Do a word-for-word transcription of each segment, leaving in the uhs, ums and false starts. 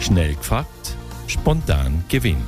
Schnell gefragt, spontan gewinnt.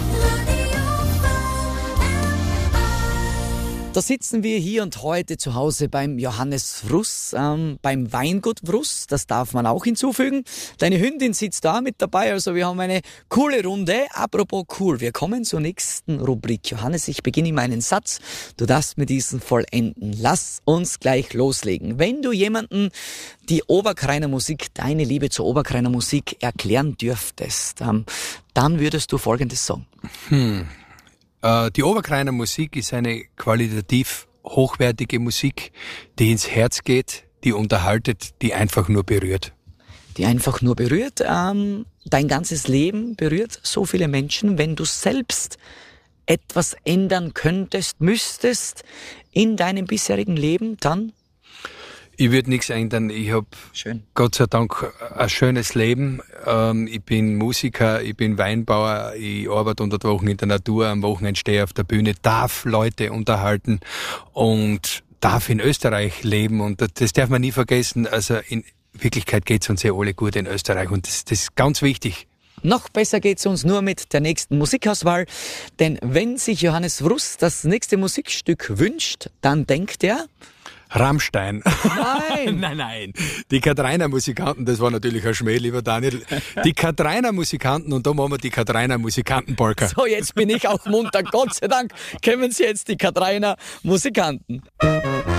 Da sitzen wir hier und heute zu Hause beim Johannes Wruss, ähm, beim Weingut Wruss, das darf man auch hinzufügen. Deine Hündin sitzt da mit dabei, also wir haben eine coole Runde. Apropos cool, wir kommen zur nächsten Rubrik. Johannes, ich beginne meinen Satz, du darfst mir diesen vollenden. Lass uns gleich loslegen. Wenn du jemanden die Oberkreiner Musik, deine Liebe zur Oberkreiner Musik erklären dürftest, ähm, dann würdest du Folgendes sagen. Hm. Die Oberkreiner Musik ist eine qualitativ hochwertige Musik, die ins Herz geht, die unterhaltet, die einfach nur berührt. Die einfach nur berührt. Ähm, dein ganzes Leben berührt so viele Menschen. Wenn du selbst etwas ändern könntest, müsstest in deinem bisherigen Leben, dann? Ich würde nichts ändern. Ich habe Gott sei Dank ein schönes Leben. Ähm, ich bin Musiker, ich bin Weinbauer, ich arbeite unter der Woche in der Natur, am Wochenende stehe auf der Bühne, darf Leute unterhalten und darf in Österreich leben. Und das darf man nie vergessen. Also in Wirklichkeit geht es uns ja alle gut in Österreich und das, das ist ganz wichtig. Noch besser geht's uns nur mit der nächsten Musikauswahl, denn wenn sich Johannes Wruss das nächste Musikstück wünscht, dann denkt er... Rammstein. Nein! nein, nein. Die Katrainer Musikanten, das war natürlich ein Schmäh, lieber Daniel. Die Katrainer Musikanten und da machen wir die Katrainer Musikantenpolka. So, jetzt bin ich auch munter. Gott sei Dank kennen Sie jetzt die Katrainer Musikanten.